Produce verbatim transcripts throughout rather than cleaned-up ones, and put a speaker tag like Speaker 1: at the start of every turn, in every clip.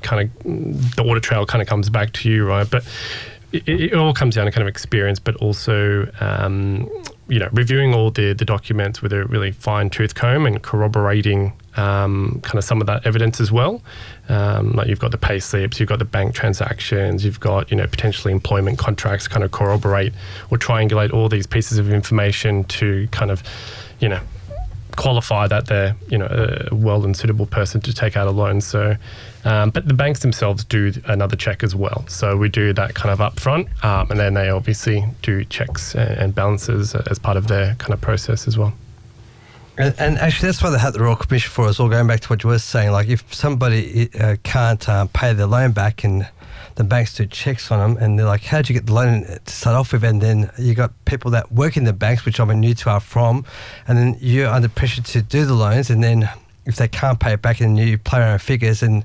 Speaker 1: kind of the audit trail kind of comes back to you, right? But it, it all comes down to kind of experience, but also um, you know, reviewing all the the documents with a really fine tooth comb and corroborating um, kind of some of that evidence as well. Um, like you've got the pay slips, you've got the bank transactions, you've got, you know, potentially employment contracts, kind of corroborate or triangulate all these pieces of information to kind of, you know, qualify that they're, you know, a well and suitable person to take out a loan. So, um, but the banks themselves do another check as well. So we do that kind of upfront, um, and then they obviously do checks and balances as part of their kind of process as well.
Speaker 2: And, and actually, that's why they had the Royal Commission for us all, going back to what you were saying. Like, if somebody uh, can't uh, pay their loan back and the banks do checks on them and they're like, how'd you get the loan to start off with? And then you got people that work in the banks, which I'm new to, are from, and then you're under pressure to do the loans, and then if they can't pay it back and you play around figures, and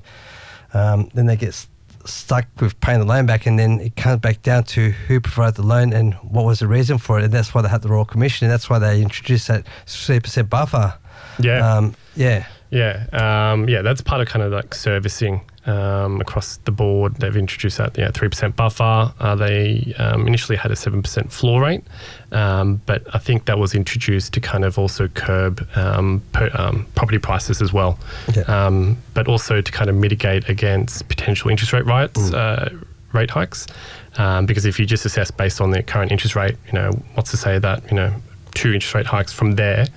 Speaker 2: um, then they get st- stuck with paying the loan back, and then it comes back down to who provided the loan and what was the reason for it. And that's why they had the Royal Commission, and that's why they introduced that three percent buffer.
Speaker 1: Yeah.
Speaker 2: Um, yeah.
Speaker 1: Yeah. Um, yeah, that's part of kind of like servicing um, across the board. They've introduced that, yeah, three percent buffer. Uh, they um, initially had a seven percent floor rate, um, but I think that was introduced to kind of also curb um, per, um, property prices as well,
Speaker 2: Yeah.
Speaker 1: um, but also to kind of mitigate against potential interest rate riots, mm. uh, rate hikes. Um, because if you just assess based on the current interest rate, you know, what's to say that, you know, two interest rate hikes from there,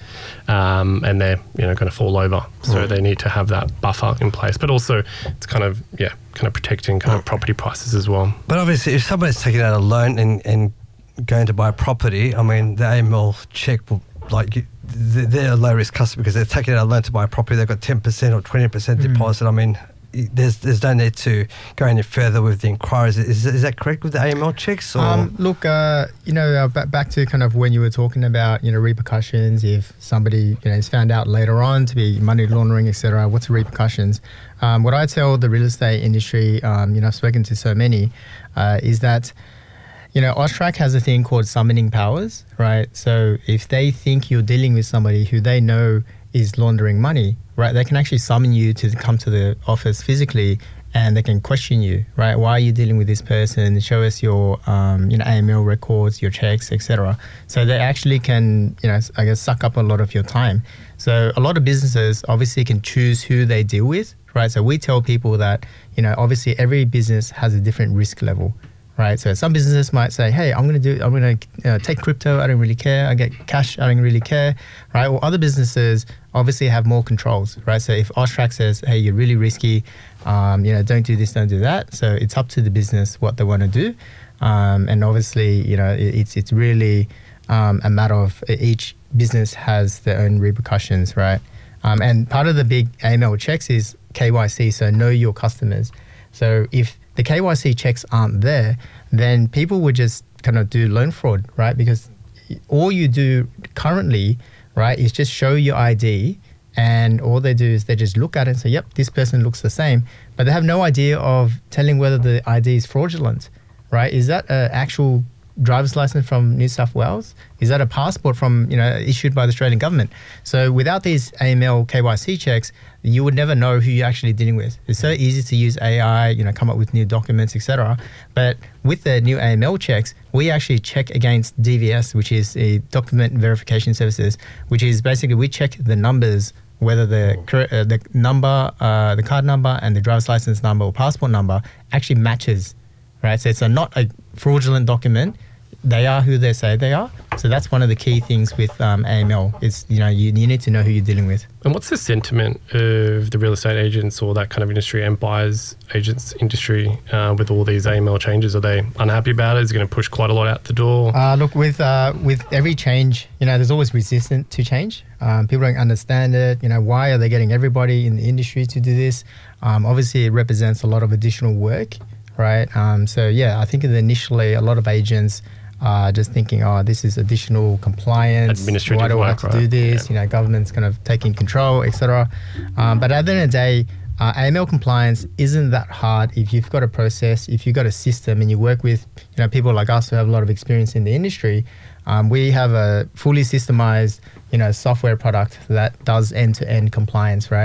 Speaker 1: um, and they're, you know, going to fall over. So mm. they need to have that buffer in place. But also, it's kind of, yeah, kind of protecting kind mm. of property prices as well.
Speaker 2: But obviously, if somebody's taking out a loan and, and going to buy a property, I mean, the A M L check will, like, you, they're a low risk customer because they're taking out a loan to buy a property. They've got ten percent or twenty percent mm. deposit. I mean, there's there's no need to go any further with the inquiries. Is is that correct with the A M L checks? Or?
Speaker 3: Um, look, uh, you know, uh, back, back to kind of when you were talking about, you know, repercussions. If somebody, you know, is found out later on to be money laundering, et cetera, what's the repercussions? Um, what I tell the real estate industry, um, you know, I've spoken to so many, uh, is that, you know, AUSTRAC has a thing called summoning powers, right? So if they think you're dealing with somebody who they know is laundering money, right, they can actually summon you to come to the office physically, and they can question you, right? Why are you dealing with this person? Show us your, um, you know, A M L records, your checks, et cetera. So they actually can, you know, I guess, suck up a lot of your time. So a lot of businesses obviously can choose who they deal with, right? So we tell people that, you know, obviously every business has a different risk level, right? So some businesses might say, hey, I'm going to do, I'm going to uh, take crypto. I don't really care. I get cash. I don't really care, right? Or other businesses obviously have more controls, right? So if AUSTRAC says, hey, you're really risky, um, you know, don't do this, don't do that. So it's up to the business what they want to do. Um, and obviously, you know, it, it's it's really um, a matter of each business has their own repercussions, right? Um, and part of the big A M L checks is K Y C, so know your customers. So if the K Y C checks aren't there, then people would just kind of do loan fraud, right? Because all you do currently, right, is just show your I D, and all they do is they just look at it and say, yep, this person looks the same, but they have no idea of telling whether the I D is fraudulent, right? Is that an actual driver's license from New South Wales? Is that a passport from, you know, issued by the Australian government? So without these A M L K Y C checks, you would never know who you're actually dealing with. It's so easy to use A I, you know, come up with new documents, et cetera. But with the new A M L checks, we actually check against D V S, which is a document verification services, which is basically we check the numbers, whether the uh, the number, uh, the card number and the driver's license number or passport number actually matches, right? So it's a, not a fraudulent document. They are who they say they are. So that's one of the key things with um, A M L is, you know, you, you need to know who you're dealing with.
Speaker 1: And what's the sentiment of the real estate agents or that kind of industry and buyers agents industry uh, with all these A M L changes? Are they unhappy about it? Is it going to push quite a lot out the door?
Speaker 3: Uh, look, with uh, with every change, you know, there's always resistance to change. Um, people don't understand it. You know, why are they getting everybody in the industry to do this? Um, obviously, it represents a lot of additional work, right? Um, so, yeah, I think initially a lot of agents Uh, just thinking, oh, this is additional compliance.
Speaker 1: Administrative
Speaker 3: Why do I have
Speaker 1: work,
Speaker 3: to
Speaker 1: right?
Speaker 3: do this?
Speaker 1: Yeah.
Speaker 3: You know, government's kind of taking control, et cetera. Um, but at the end of the day, uh, A M L compliance isn't that hard if you've got a process, if you've got a system, and you work with, you know, people like us who have a lot of experience in the industry. Um, we have a fully systemized, you know, software product that does end-to-end compliance, right?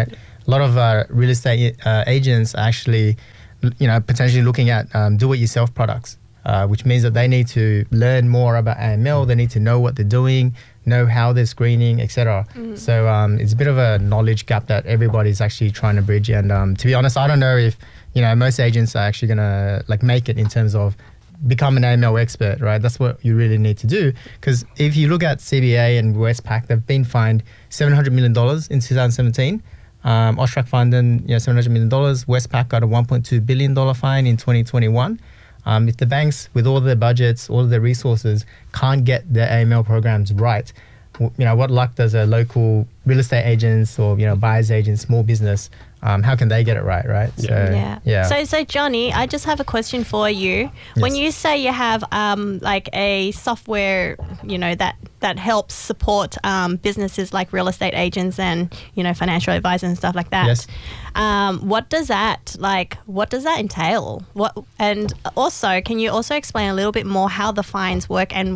Speaker 3: a lot of uh, real estate uh, agents are actually, you know, potentially looking at um, do-it-yourself products, uh, which means that they need to learn more about A M L. They need to know what they're doing, know how they're screening, et cetera. Mm. So um, it's a bit of a knowledge gap that everybody's actually trying to bridge. And um, to be honest, I don't know if, you know, most agents are actually gonna like make it in terms of become an A M L expert, right? That's what you really need to do. Because if you look at C B A and Westpac, they've been fined seven hundred million dollars in two thousand seventeen. Um, Austrac fined them, you know, seven hundred million dollars. Westpac got a one point two billion dollars fine in twenty twenty-one. Um, if the banks, with all their budgets, all of their resources, can't get their A M L programs right, you know, what luck does a local real estate agents or, you know, buyer's agents, small business, um, how can they get it right, right?
Speaker 1: Yeah.
Speaker 3: So,
Speaker 4: yeah.
Speaker 3: yeah.
Speaker 4: So, so Johnny, I just have a question for you. When
Speaker 3: Yes.
Speaker 4: you say you have um, like a software, you know, that, that helps support um, businesses like real estate agents and, you know, financial advisors and stuff like that.
Speaker 3: Yes.
Speaker 4: Um, what does that, like, what does that entail? What, and also, can you also explain a little bit more how the fines work and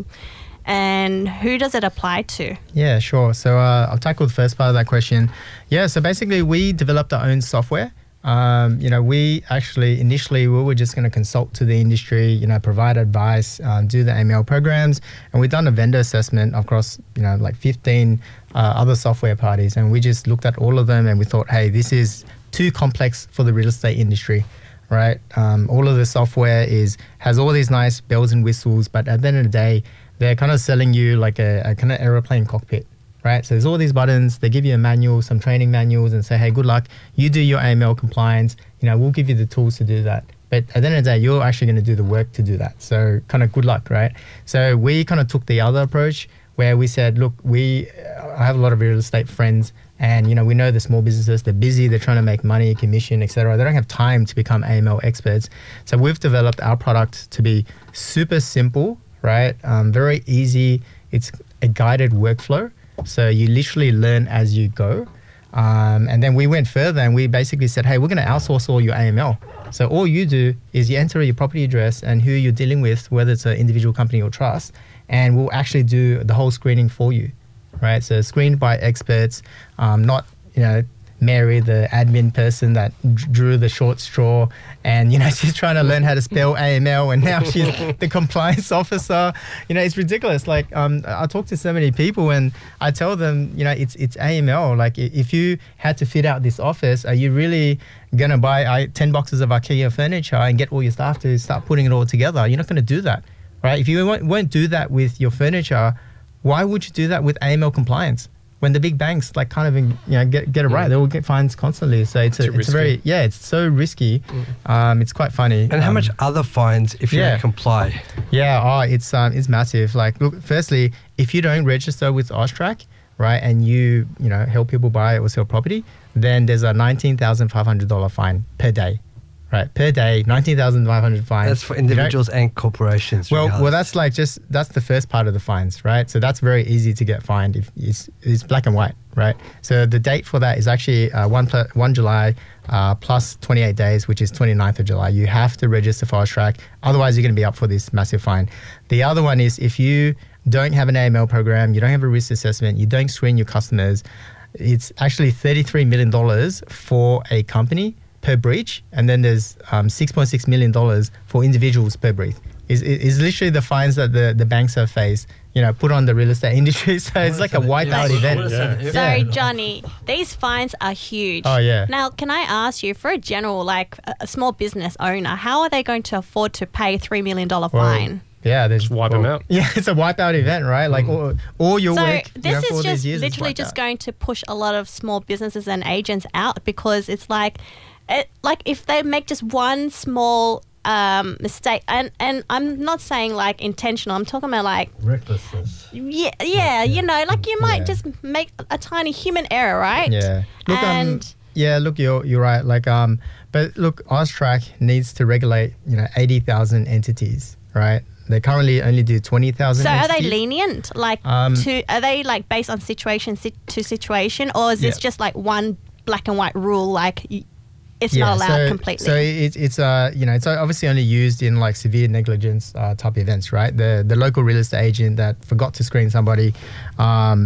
Speaker 4: and who does it apply to?
Speaker 3: Yeah, sure. So uh, I'll tackle the first part of that question. Yeah, so basically we developed our own software. Um, you know, we actually initially we were just going to consult to the industry, you know, provide advice, um, do the A M L programs, and we've done a vendor assessment across, you know, like fifteen uh, other software parties, and we just looked at all of them and we thought, hey, this is too complex for the real estate industry. Right, um, all of the software is has all these nice bells and whistles, but at the end of the day, they're kind of selling you like a, a kind of aeroplane cockpit, right? So there's all these buttons. They give you a manual, some training manuals, and say, hey, good luck. You do your A M L compliance. You know, we'll give you the tools to do that. But at the end of the day, you're actually going to do the work to do that. So kind of good luck, right? So we kind of took the other approach where we said, look, we I have a lot of real estate friends. And, you know, we know the small businesses, they're busy, they're trying to make money, commission, et cetera. They don't have time to become A M L experts. So we've developed our product to be super simple, right? Um, very easy. It's a guided workflow. So you literally learn as you go. Um, and then we went further and we basically said, hey, we're going to outsource all your A M L. So all you do is you enter your property address and who you're dealing with, whether it's an individual company or trust, and we'll actually do the whole screening for you. Right, so screened by experts, um, not, you know, Mary, the admin person that d- drew the short straw, and, you know, she's trying to learn how to spell A M L, and now she's the compliance officer. You know, it's ridiculous. Like, um, I talk to so many people, and I tell them, you know, it's it's A M L. Like, if you had to fit out this office, are you really gonna buy uh, ten boxes of IKEA furniture and get all your staff to start putting it all together? You're not gonna do that, right? If you won't, won't do that with your furniture, why would you do that with A M L compliance when the big banks like kind of, you know, get get it right? They will get fines constantly. So it's a, it's a very, yeah, it's so risky. Mm. Um, it's quite funny.
Speaker 2: And how
Speaker 3: um,
Speaker 2: much other fines if you
Speaker 3: yeah.
Speaker 2: don't comply?
Speaker 3: Yeah, oh, it's um, it's massive. Like, look, firstly, if you don't register with Austrac, right, and you you know help people buy or sell property, then there's a nineteen thousand five hundred dollars fine per day. Right, per day, nineteen thousand five hundred fines.
Speaker 2: That's for individuals and corporations.
Speaker 3: Well,
Speaker 2: regardless.
Speaker 3: well, that's like just that's the first part of the fines, right? So that's very easy to get fined if it's it's black and white, right? So the date for that is actually uh, one pl- one July uh, plus twenty-eight days, which is twenty-ninth of July. You have to register for Austrac, otherwise you're going to be up for this massive fine. The other one is if you don't have an A M L program, you don't have a risk assessment, you don't screen your customers, it's actually thirty-three million dollars for a company per breach, and then there's um, six point six million dollars for individuals per breach. Is is literally the fines that the, the banks have faced, you know, put on the real estate industry. So it's like a wipeout
Speaker 1: Yeah.
Speaker 3: event.
Speaker 1: Yeah.
Speaker 4: So, Johnny, these fines are huge.
Speaker 3: Oh, yeah.
Speaker 4: Now, can I ask you, for a general, like a, a small business owner, how are they going to afford to pay three million dollars
Speaker 3: Well,
Speaker 4: fine?
Speaker 3: Yeah, there's
Speaker 1: Wipe them out.
Speaker 3: Yeah, it's a wipeout event, right? Like all, all your
Speaker 4: So
Speaker 3: work. you know,
Speaker 4: this
Speaker 3: for all
Speaker 4: is
Speaker 3: these
Speaker 4: just
Speaker 3: years is
Speaker 4: literally
Speaker 3: wiped
Speaker 4: just
Speaker 3: out.
Speaker 4: going to push a lot of small businesses and agents out, because it's like, it, like if they make just one small um, mistake, and, and I'm not saying like intentional, I'm talking about like,
Speaker 2: recklessness.
Speaker 4: yeah, yeah, you know, like you might
Speaker 3: Yeah.
Speaker 4: just make a tiny human error, right?
Speaker 3: Yeah. Look,
Speaker 4: and
Speaker 3: um, yeah, look, you're you're right. Like, um, but look, Austrac needs to regulate, you know, eighty thousand entities, right? They currently only do twenty thousand.
Speaker 4: so are they lenient? Like,
Speaker 3: Um,
Speaker 4: to are they like based on situation si- to situation, or is this
Speaker 3: Yeah.
Speaker 4: just like one black and white rule? Like, y- it's not allowed
Speaker 3: so,
Speaker 4: completely.
Speaker 3: So it's it's uh you know it's obviously only used in like severe negligence uh, type events, right? The the local real estate agent that forgot to screen somebody, um,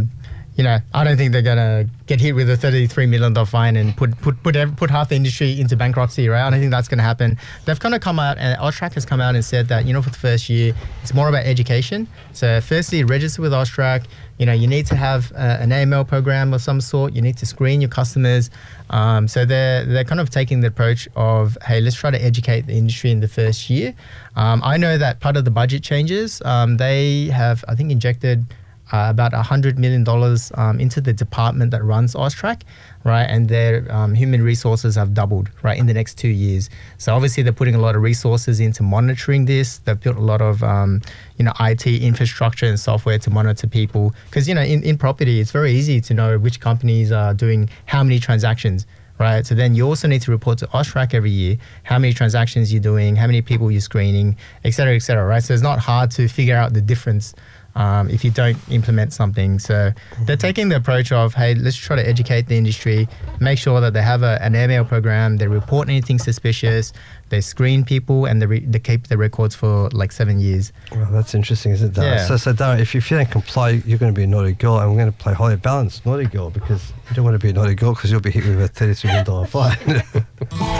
Speaker 3: you know, I don't think they're gonna get hit with a thirty-three million dollar fine and put put put ev- put half the industry into bankruptcy, right? I don't think that's gonna happen. They've kind of come out, and AUSTRAC has come out and said that, you know, for the first year, it's more about education. So firstly, register with AUSTRAC. You know, you need to have uh, an A M L program of some sort. You need to screen your customers. Um, so they're they're kind of taking the approach of, hey, let's try to educate the industry in the first year. Um, I know that part of the budget changes, um, they have, I think, injected Uh, about one hundred million dollars um, into the department that runs AUSTRAC, right? And their um, human resources have doubled, right, in the next two years. So obviously they're putting a lot of resources into monitoring this. They've built a lot of, um, you know, I T infrastructure and software to monitor people. Because, you know, in, in property, it's very easy to know which companies are doing how many transactions, right? So then you also need to report to AUSTRAC every year how many transactions you're doing, how many people you're screening, et cetera, et cetera, right? So it's not hard to figure out the difference Um, if you don't implement something. So they're taking the approach of, hey, let's try to educate the industry, make sure that they have a, an A M L program, they report anything suspicious, they screen people, and they, re- they keep the records for like seven years.
Speaker 2: Well, that's interesting, isn't it, Darren?
Speaker 3: Yeah.
Speaker 2: So, so Darren, if, if you don't comply, you're going to be a naughty girl, and we're going to play highly balanced naughty girl, because you don't want to be a naughty girl because you'll be hit with a thirty-three million dollars fine.